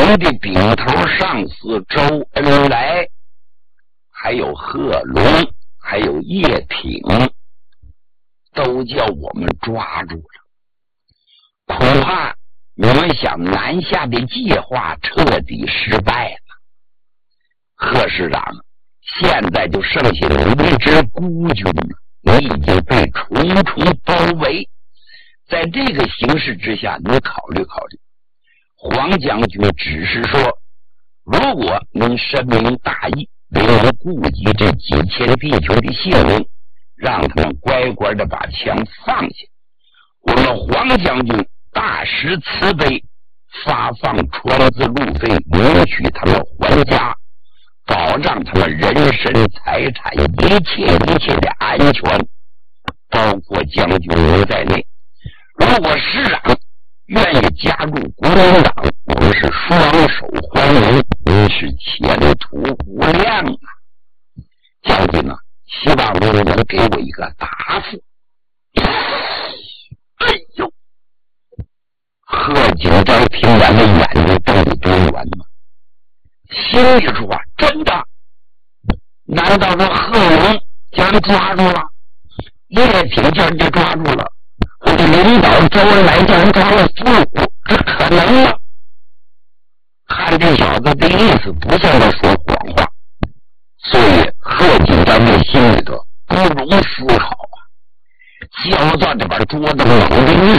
的兵头上司周恩来，还有贺龙，还有叶挺，都叫我们抓住了。恐怕我们想南下的计划彻底失败了。贺市长，现在就剩下了一支孤军了，你已经被重重包围。在这个形势之下，你考虑考虑。黄将军只是说，如果能深明大义，为我顾及这几千弟兄的性命，让他们乖乖的把枪放下，我们黄将军大施慈悲，发放船子路费，允许他们还家，保障他们人身财产一切的安全，包括将军您在内。如果市长愿意加入国民党，我们是双手欢迎，您是前途无量啊！将军啊，希望您能给我一个答复。哎呦！贺锦章听完了，眼睛瞪得多圆吗？心里说：真的？难道说贺龙将人抓住了？叶挺将人抓住了？我的领导周恩来将人抓了俘虏？这可能吗？看这小子的意思不像在说谎话，所以贺锦章的心里头不容思考啊，焦躁的把桌子猛地一